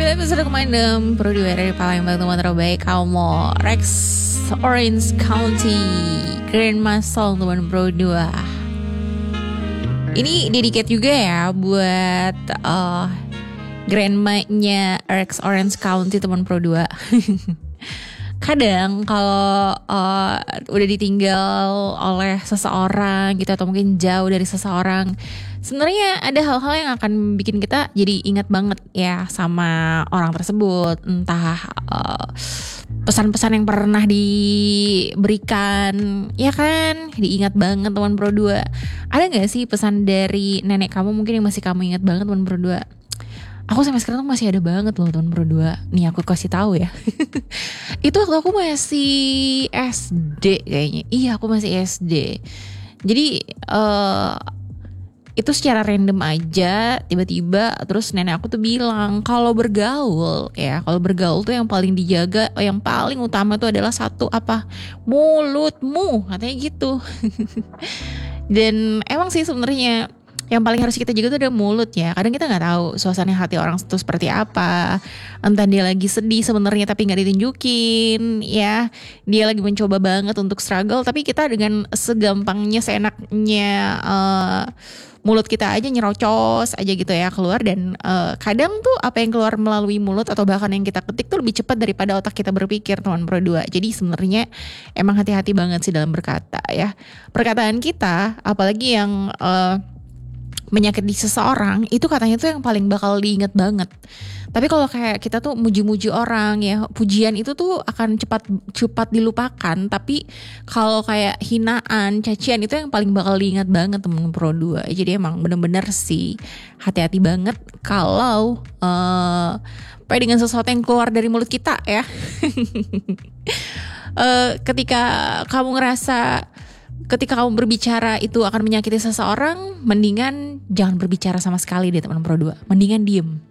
episode kemarin Pro 2 dari Palembang teman terbaik Kamu Rex Orange County Grandma Song teman Pro 2. Ini dedicate juga ya buat grandma-nya Rex Orange County teman Pro 2. Kadang kalau udah ditinggal oleh seseorang gitu, atau mungkin jauh dari seseorang, sebenarnya ada hal-hal yang akan bikin kita jadi ingat banget ya sama orang tersebut. Entah pesan-pesan yang pernah diberikan, ya kan, diingat banget teman Pro 2. Ada gak sih pesan dari nenek kamu mungkin yang masih kamu ingat banget teman Pro 2? Aku sampai sekarang tuh masih ada banget loh teman Pro 2. Nih aku kasih tahu ya. Itu waktu aku masih SD kayaknya. Iya, aku masih SD. Jadi itu secara random aja tiba-tiba terus nenek aku tuh bilang kalau bergaul tuh yang paling dijaga, yang paling utama tuh adalah satu apa? Mulutmu, katanya gitu. Dan emang sih sebenarnya yang paling harus kita jaga tuh ada mulut ya. Kadang kita nggak tahu suasana hati orang itu seperti apa. Entah dia lagi sedih sebenarnya tapi nggak ditunjukin, ya. Dia lagi mencoba banget untuk struggle, tapi kita dengan segampangnya, seenaknya mulut kita aja nyerocos aja gitu ya keluar. Dan kadang tuh apa yang keluar melalui mulut atau bahkan yang kita ketik tuh lebih cepat daripada otak kita berpikir teman Pro 2. Jadi sebenarnya emang hati-hati banget sih dalam berkata ya. Perkataan kita apalagi yang menyakiti seseorang itu katanya tuh yang paling bakal diingat banget. Tapi kalau kayak kita tuh muji-muji orang ya, pujian itu tuh akan cepat dilupakan. Tapi kalau kayak hinaan, cacian itu yang paling bakal diingat banget temen Pro 2. Jadi emang bener-bener sih hati-hati banget kalau dengan sesuatu yang keluar dari mulut kita ya. Ketika kamu berbicara itu akan menyakiti seseorang, mendingan jangan berbicara sama sekali deh teman Pro 2. Mendingan diem.